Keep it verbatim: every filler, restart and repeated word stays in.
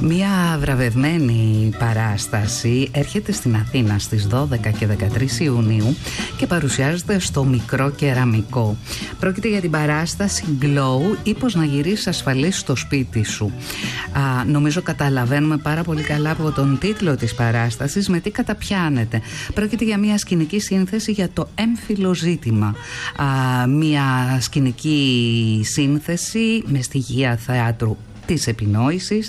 Μια βραβευμένη παράσταση έρχεται στην Αθήνα στις δώδεκα και δεκατρείς Ιουνίου και παρουσιάζεται στο Μικρό Κεραμικό. Πρόκειται για την παράσταση Glow ή πώς να γυρίσεις ασφαλής στο σπίτι σου. Α, νομίζω καταλαβαίνουμε πάρα πολύ καλά από τον τίτλο της παράστασης με τι καταπιάνεται. Πρόκειται για μια σκηνική σύνθεση για το έμφυλο ζήτημα. Α, μια σκηνική σύνθεση με στοιχεία θεάτρου της επινόησης,